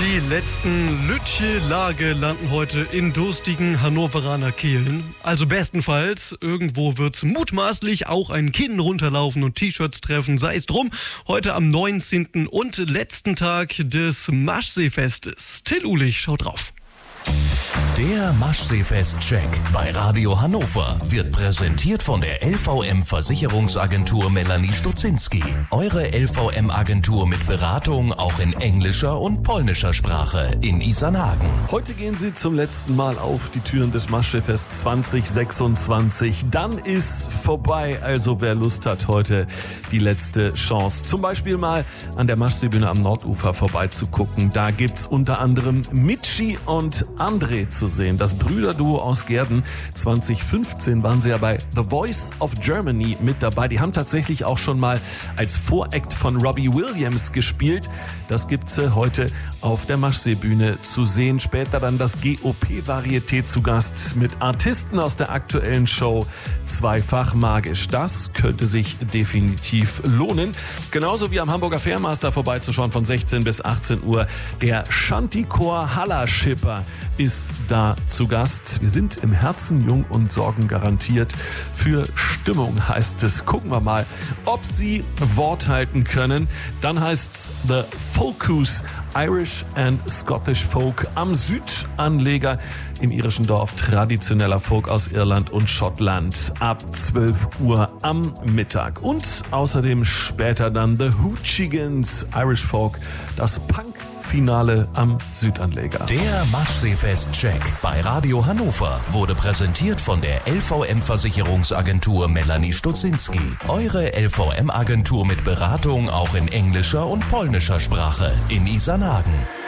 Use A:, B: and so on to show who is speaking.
A: Die letzten Lütje-Lage landen heute in durstigen Hannoveraner Kehlen. Also bestenfalls, irgendwo wird mutmaßlich auch ein Kinn runterlaufen und T-Shirts treffen. Sei es drum, heute am 19. und letzten Tag des Maschseefestes. Till Uhlich schaut drauf.
B: Der Maschseefest-Check bei Radio Hannover wird präsentiert von der LVM-Versicherungsagentur Melanie Stutzinski. Eure LVM-Agentur mit Beratung auch in englischer und polnischer Sprache in Isernhagen.
C: Heute gehen Sie zum letzten Mal auf die Türen des Maschseefest 2026. Dann ist vorbei, also wer Lust hat, heute die letzte Chance. Zum Beispiel mal an der Maschseebühne am Nordufer vorbeizugucken. Da gibt's unter anderem Mitschi und André zu sehen. Das Brüderduo aus Gehrden. 2015 waren sie ja bei The Voice of Germany mit dabei. Die haben tatsächlich auch schon mal als Voract von Robbie Williams gespielt. Das gibt's heute auf der Maschseebühne zu sehen. Später dann das GOP-Varieté zu Gast mit Artisten aus der aktuellen Show Zweifach magisch. Das könnte sich definitiv lohnen. Genauso wie am Hamburger Fairmaster vorbeizuschauen von 16 bis 18 Uhr. Der Shantychor Hallerschipper ist da zu Gast. Wir sind im Herzen jung und sorgen garantiert für Stimmung, heißt es. Gucken wir mal, ob sie Wort halten können. Dann heißt's The Focus, Irish and Scottish Folk am Südanleger im irischen Dorf. Traditioneller Folk aus Irland und Schottland ab 12 Uhr am Mittag. Und außerdem später dann The Hoochigans, Irish Folk, das Punk-Finale am Südanleger.
B: Der Maschseefest-Check bei Radio Hannover wurde präsentiert von der LVM-Versicherungsagentur Melanie Stutzinski. Eure LVM-Agentur mit Beratung auch in englischer und polnischer Sprache in Isernhagen.